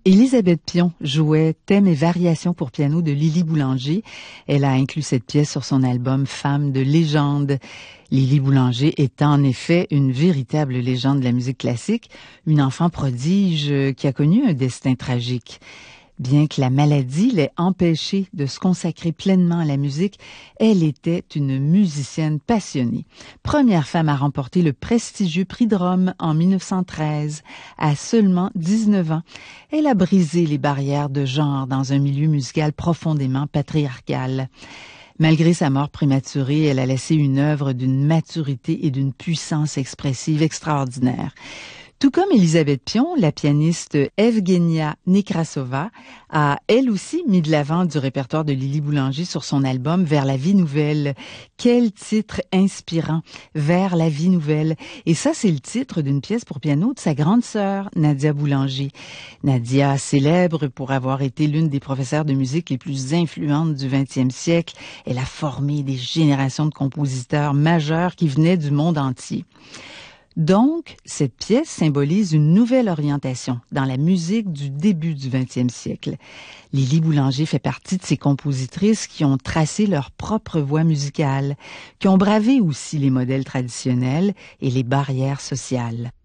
Élisabeth Pion jouait thèmes et variations pour piano de Lily Boulanger. Elle a inclus cette pièce sur son album Femme de légende. Lily Boulanger est en effet une véritable légende de la musique classique, une enfant prodige qui a connu un destin tragique. Bien que la maladie l'ait empêchée de se consacrer pleinement à la musique, elle était une musicienne passionnée. Première femme à remporter le prestigieux prix de Rome en 1913, à seulement 19 ans. Elle a brisé les barrières de genre dans un milieu musical profondément patriarcal. Malgré sa mort prématurée, elle a laissé une œuvre d'une maturité et d'une puissance expressive extraordinaire. Tout comme Élisabeth Pion, la pianiste Evgenia Nekrasova a elle aussi mis de l'avant du répertoire de Lily Boulanger sur son album Vers la vie nouvelle. Quel titre inspirant, Vers la vie nouvelle. Et ça, c'est le titre d'une pièce pour piano de sa grande sœur, Nadia Boulanger. Nadia, célèbre pour avoir été l'une des professeurs de musique les plus influentes du 20e siècle, elle a formé des générations de compositeurs majeurs qui venaient du monde entier. Donc, cette pièce symbolise une nouvelle orientation dans la musique du début du 20e siècle. Lily Boulanger fait partie de ces compositrices qui ont tracé leur propre voie musicale, qui ont bravé aussi les modèles traditionnels et les barrières sociales.